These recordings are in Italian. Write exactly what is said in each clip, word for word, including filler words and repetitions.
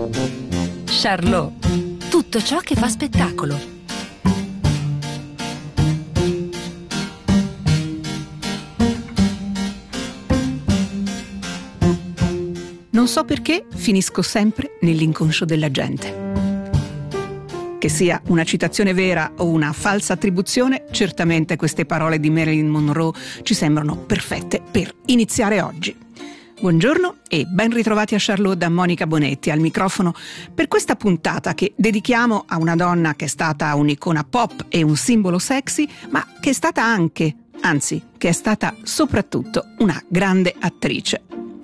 Charlot, tutto ciò che fa spettacolo. Non so perché finisco sempre nell'inconscio della gente. Che sia una citazione vera o una falsa attribuzione, certamente queste parole di Marilyn Monroe ci sembrano perfette per iniziare oggi. Buongiorno e ben ritrovati a Charlot da Monica Bonetti al microfono per questa puntata che dedichiamo a una donna che è stata un'icona pop e un simbolo sexy, ma che è stata anche, anzi, che è stata soprattutto una grande attrice.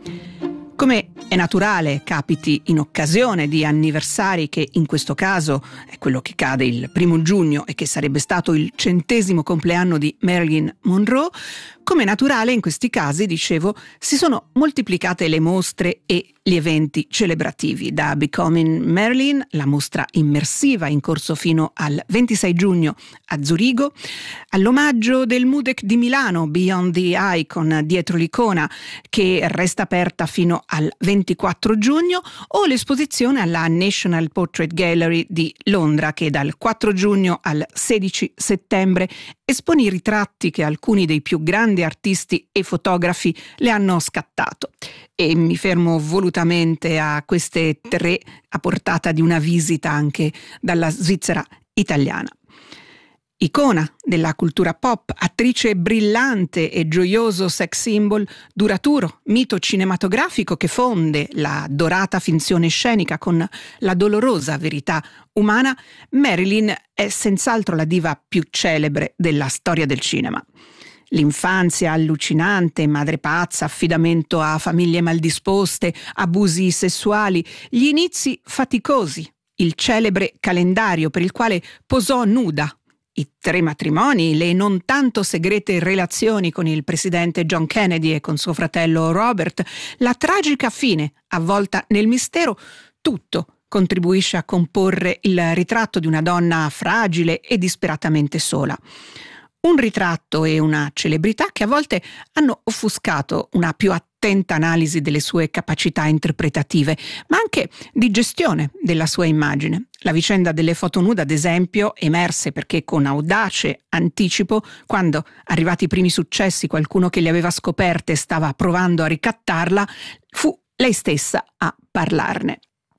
Come è naturale capiti in occasione di anniversari che in questo caso è quello che cade il primo giugno e che sarebbe stato il centesimo compleanno di Marilyn Monroe, come è naturale in questi casi, dicevo, si sono moltiplicate le mostre e gli eventi celebrativi. Da Becoming Marilyn, la mostra immersiva in corso fino al ventisei giugno a Zurigo, all'omaggio del MUDEC di Milano, Beyond the Icon, dietro l'icona, che resta aperta fino al ventiquattro giugno, o l'esposizione alla National Portrait Gallery di Londra, che dal quattro giugno al sedici settembre espone i ritratti che alcuni dei più grandi artisti e fotografi le hanno scattato. E mi fermo volutamente a queste tre a portata di una visita anche dalla Svizzera italiana. Icona della cultura pop, attrice brillante e gioioso sex symbol, duraturo mito cinematografico che fonde la dorata finzione scenica con la dolorosa verità umana, Marilyn è senz'altro la diva più celebre della storia del cinema. L'infanzia allucinante, madre pazza, affidamento a famiglie maldisposte, abusi sessuali, gli inizi faticosi, il celebre calendario per il quale posò nuda, i tre matrimoni, le non tanto segrete relazioni con il presidente John Kennedy e con suo fratello Robert, la tragica fine avvolta nel mistero, tutto contribuisce a comporre il ritratto di una donna fragile e disperatamente sola. Un ritratto e una celebrità che a volte hanno offuscato una più attenta analisi delle sue capacità interpretative, ma anche di gestione della sua immagine. La vicenda delle foto nude, ad esempio, emerse perché con audace anticipo, quando, arrivati i primi successi, qualcuno che le aveva scoperte stava provando a ricattarla, fu lei stessa a parlarne.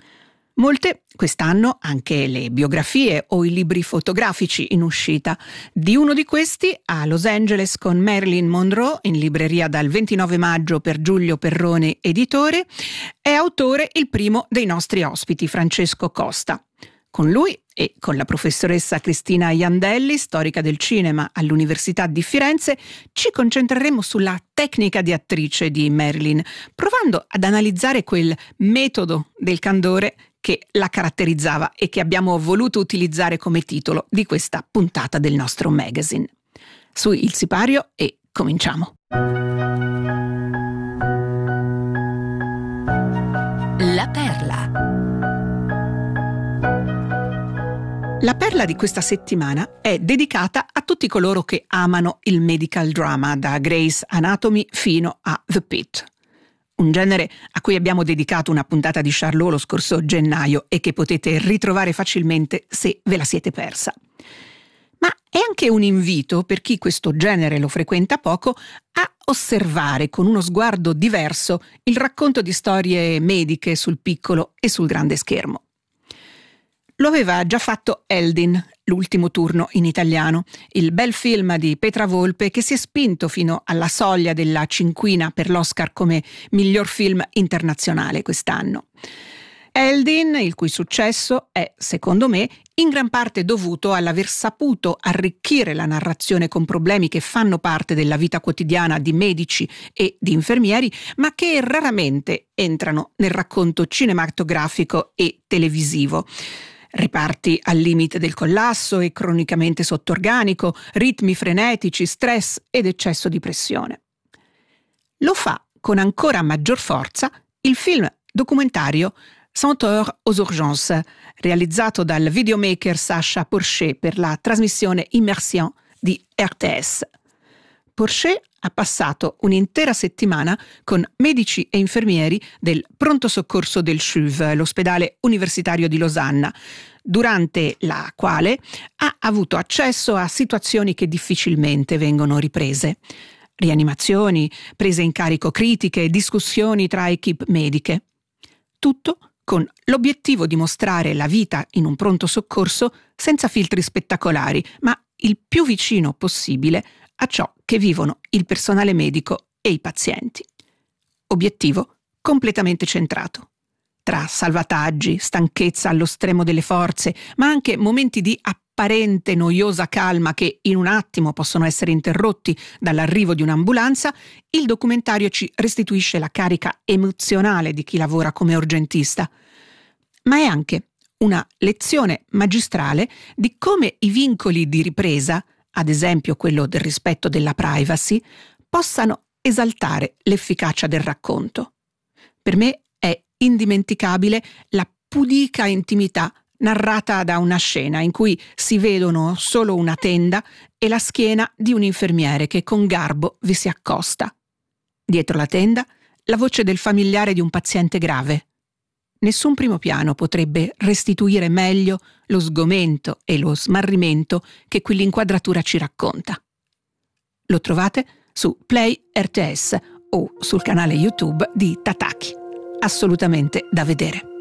Molte, quest'anno, anche le biografie o i libri fotografici in uscita. Di uno di questi, a Los Angeles con Marilyn Monroe, in libreria dal ventinove maggio per Giulio Perrone Editore, è autore il primo dei nostri ospiti, Francesco Costa. Con lui e con la professoressa Cristina Iandelli, storica del cinema all'Università di Firenze, ci concentreremo sulla tecnica di attrice di Marilyn, provando ad analizzare quel metodo del candore che la caratterizzava e che abbiamo voluto utilizzare come titolo di questa puntata del nostro magazine. Su Il Sipario e cominciamo. La perla. La perla di questa settimana è dedicata a tutti coloro che amano il medical drama, da Grey's Anatomy fino a The Pitt. Un genere a cui abbiamo dedicato una puntata di Charlot lo scorso gennaio e che potete ritrovare facilmente se ve la siete persa. Ma è anche un invito per chi questo genere lo frequenta poco a osservare con uno sguardo diverso il racconto di storie mediche sul piccolo e sul grande schermo. Lo aveva già fatto Eldin, l'ultimo turno in italiano, il bel film di Petra Volpe che si è spinto fino alla soglia della cinquina per l'Oscar come miglior film internazionale quest'anno. Eldin, il cui successo è, secondo me, in gran parte dovuto all'aver saputo arricchire la narrazione con problemi che fanno parte della vita quotidiana di medici e di infermieri, ma che raramente entrano nel racconto cinematografico e televisivo. Reparti al limite del collasso e cronicamente sotto organico, ritmi frenetici, stress ed eccesso di pressione. Lo fa con ancora maggior forza il film documentario cent heures aux urgences, realizzato dal videomaker Sacha Porcher per la trasmissione Immersion di R T S. Porcher ha passato un'intera settimana con medici e infermieri del pronto soccorso del C U V, l'ospedale universitario di Losanna, durante la quale ha avuto accesso a situazioni che difficilmente vengono riprese. Rianimazioni, prese in carico critiche, discussioni tra equip mediche. Tutto con l'obiettivo di mostrare la vita in un pronto soccorso senza filtri spettacolari, ma il più vicino possibile a ciò che vivono il personale medico e i pazienti. Obiettivo completamente centrato. Tra salvataggi, stanchezza allo stremo delle forze, ma anche momenti di apparente noiosa calma che in un attimo possono essere interrotti dall'arrivo di un'ambulanza, il documentario ci restituisce la carica emozionale di chi lavora come urgentista. Ma è anche una lezione magistrale di come i vincoli di ripresa, ad esempio quello del rispetto della privacy, possano esaltare l'efficacia del racconto. Per me è indimenticabile la pudica intimità narrata da una scena in cui si vedono solo una tenda e la schiena di un infermiere che con garbo vi si accosta. Dietro la tenda, la voce del familiare di un paziente grave. Nessun primo piano potrebbe restituire meglio lo sgomento e lo smarrimento che quell'inquadratura ci racconta. Lo trovate su Play R T S o sul canale YouTube di Tataki. Assolutamente da vedere.